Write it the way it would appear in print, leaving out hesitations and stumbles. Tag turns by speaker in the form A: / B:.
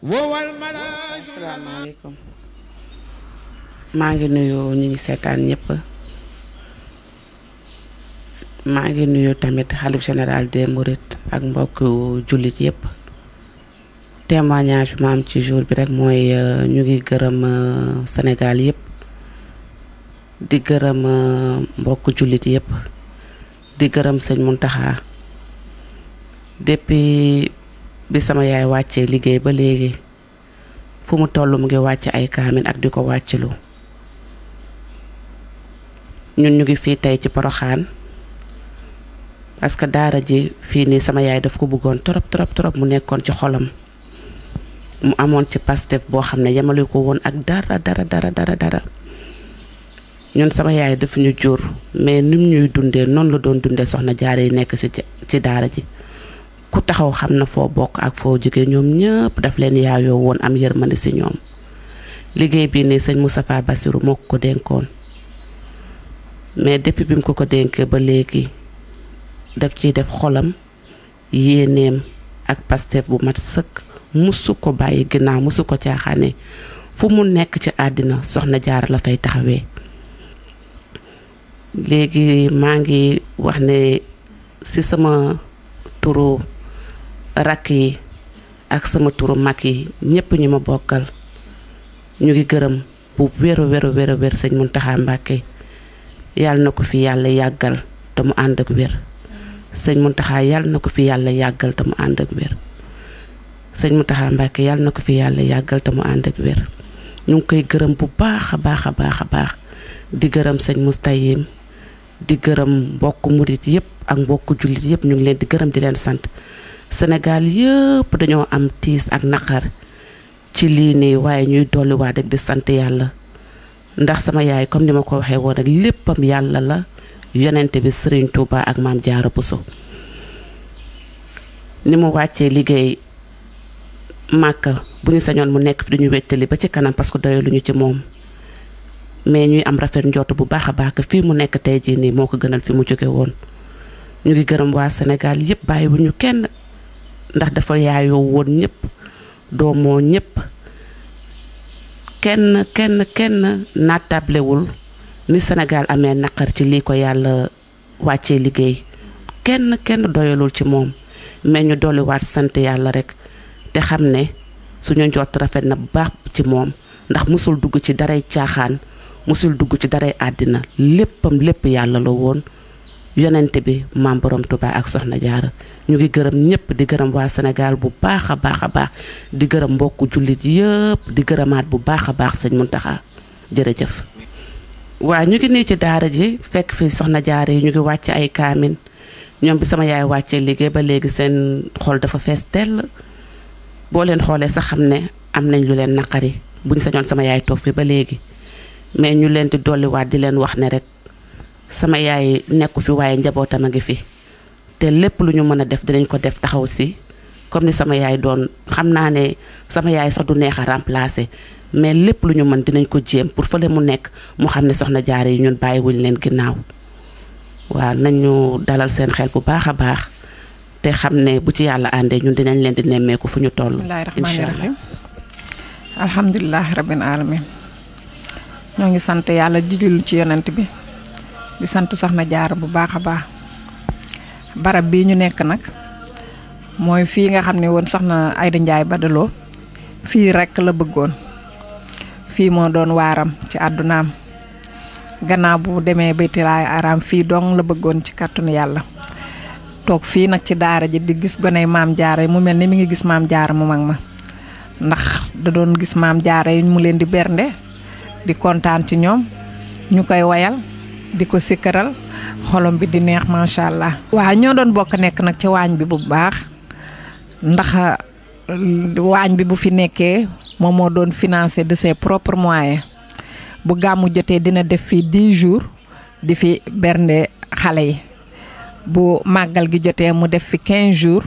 A: asalaamaaleykum maa ngi nuyu ñi ngi seetaan ñëpp maa ngi nuyu tamit xalif général des Mourides ak mbokk jullit yëpp témoignage bi ma am ci jour bi rek mooy ñu ngi gërëm Sénégal yëpp di gërëm mbokk jullit yëpp di gërëm sëñ Mountakha depuis bi sama yaay wàccee liggéey ba léegi fu mu toll mu ngi wàcc ay kaamin ak di ko wàccilu ñun ñu ngi fii tey ci Porokhane parce que daara ji fii nii sama yaay daf ko bëggoon trop mu nekkoon ci xolam mu amoon ci Pastef boo xam ne yemale ko woon ak dara ñun sama yaay daf ñu jur mais nim ñuy dundee noonu la doon dundee soxna jaare yi nekk ci daara ji ku taxaw xam na foo bokk ak foo jóge ñoom ñëpp daf leen yaayoo woon am yërmande ci ñoom liggéey bii nii sëñ Moustapha Bassirou moo ko dénkoon mais depuis bi mu ko dénkee ba léegi daf ciy def xolam yéeneem ak Pastef bu mat sëkk musu ko bàyyi ginnaaw musu ko caaxaane fu mu nekk ci àddina soxna jaara la fay taxawee léegi maa ngi wax ne ci sama turu rakk yi ak sama turu mag yi ñëpp ñu ma bokkal ñu ngi gërëm bu wér sëñ Mountakha Mbacké yàlla na ko fi yàlla yàggal te mu ànd ak wér sëñ Mountakha yàlla na ko fi yàlla yàggal te mu ànd ak wér sëñ Mountakha Mbacké yàlla na ko fi yàlla yàggal te mu ànd ak wér ñu ngi koy gërëm bu baax a baax di gërëm sëñ Moustayim di gërëm mbokk murit yëpp ak mbokk jullit yëpp ñu ngi leen di gërëm di leen sant Sénégal yëpp dañoo am tiis ak naqar ci lii nii waaye ñuy dolliwaat rek di sant yàlla ndax sama yaay comme ni ma ko waxee woon rek léppam yàlla la yonente bi Serigne Touba ak Maam Jaara Bousso ni mu wàccee liggéey Màkka bu ñu sañoon mu nekk fi duñu wettali ba ci kanam parce que doyaluñu ci moom mais ñuy am rafet njort bu baax a baax que fii mu nekk tey jii nii moo ko gënal fi mu jóge woon ñu ngi gërëm waa Sénégal yëpp bàyyi bu ñu kenn ndax dafa yaayoo woon ñëpp doomoo ñëpp kenn naatablewul ni Sénégal amee naqar ci lii ko yàlla wàccee liggéey kenn doyalul ci moom mais ñu dolliwaat sant yàlla rek te xam ne suñu njort rafet na bu baax ci moom ndax musul dugg ci daray caaxaan musul dugg ci daray àddina lépp yàlla la woon yonente bi maam borom Touba ak soxna jaara ñu ngi gërëm ñëpp di gërëm waa Sénégal bu baax a baax di gërëm mbokku jullit yëpp di gërëmaat bu baax a baax sëñ Mountakha jërëjëf waa ñu ngi nii ci daara ji fekk fi soxna jaara yi ñu ngi wàcc ay kaamin ñoom bi sama yaay wàccee liggéey ba léegi seen xol dafa fees tell boo leen xoolee sax xam ne am nañ lu leen naqari buñ sañoon sama yaay toog fi ba léegi mais ñu leen di dolliwaat di leen wax ne rek sama yaay nekku fi waaye njabootam a ngi fi te lépp lu ñu mën a def dinañ ko def taxaw si comme ni sama yaay doon xam naa ne sama yaay sax du neex a remplacer mais lépp lu ñu mën dinañ ko jéem pour fële mu nekk mu xam ne soxna jaare yi ñun bàyyiwuñ leen ginnaaw waaw nañu dalal seen xel bu baax a baax te xam ne bu ci yàlla àndee ñun dinañ leen di nemmeeku fu ñu toll.
B: bismillaahi rahmaani rahiim alhamdulilah rabbil alamin ñoo ngi sant yàlla di julli ci yonent bi di sant soxna jaara bu baax a baax barab bii ñu nekk nag mooy fii nga xam ne woon soxna Ayda Njaay Badaloo fii rekk la bëggoon fii moo doon waaram ci àddunaam gannaaw bu demee baytilaay araam fii dong la bëggoon ci kàttanu yàlla toog fii nag ci daara ji di gis goney maam jaara yi mu mel ni mi ngi gis maam jaara mu mag ma ndax da doon gis maam jaara yi mu leen di bernde di kontaan ci ñoom ñu koy wayal di ko sikkaral xolom bi di neex macha allah. waaw ñoo doon bokk nekk nag ci waañ bi bu baax ndax waañ bi bu fi nekkee moom moo doon financé de ses propres moyens bu gàmmu jotee dina def fii 10 jours di fi bernde xale yi bu màggal gi jotee mu def fi 15 jours